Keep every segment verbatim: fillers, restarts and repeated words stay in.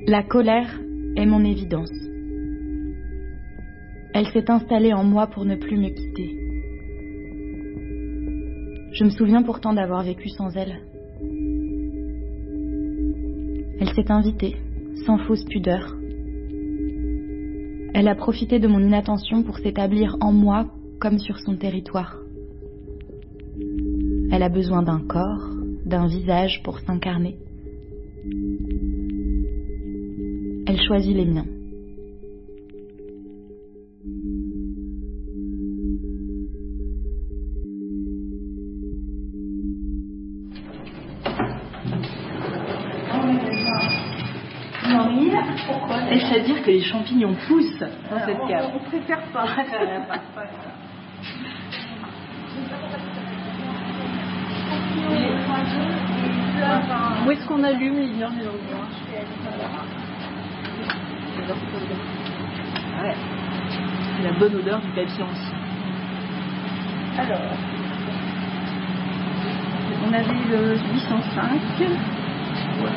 La colère est mon évidence. Elle s'est installée en moi pour ne plus me quitter. Je me souviens pourtant d'avoir vécu sans elle. Elle s'est invitée, sans fausse pudeur. Elle a profité de mon inattention pour s'établir en moi comme sur son territoire. Elle a besoin d'un corps, d'un visage pour s'incarner. Elle choisit les miens. Pourquoi est-ce à dire que les champignons poussent dans cette cave? On préfère pas. Où est-ce qu'on allume les lumières du lendemain? Ouais. C'est la bonne odeur du papier ancien. Alors, on avait le huit cent cinq. Ouais.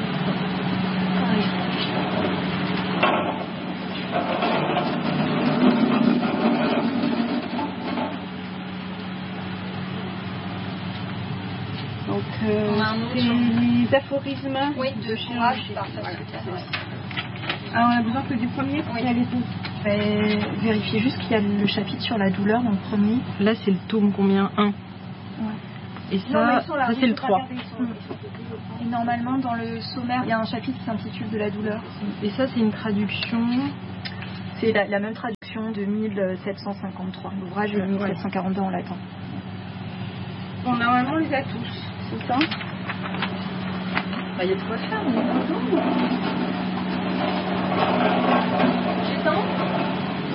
Donc, euh, c'est les aphorismes oui, de Courage. Alors, on a besoin que du premier pour oui. qu'il y a les deux. Je vais vérifier juste qu'il y a le chapitre sur la douleur dans le premier. Là, c'est le tome combien? un. Ouais. Et ça, non, là, ça c'est le trois. Mmh. Et normalement, dans le sommaire, il y a un chapitre qui s'intitule de la douleur. Et ça, c'est une traduction. C'est la, la même traduction de mille sept cent cinquante-trois. L'ouvrage de mille sept cent quarante-deux en latin. Bon, normalement, on les a tous. C'est ça. Bah, il y a de quoi faire. Mais...